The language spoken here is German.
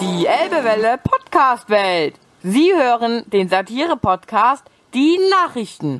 Die Elbewelle Podcast-Welt. Sie hören den Satire-Podcast Die Nachrichten.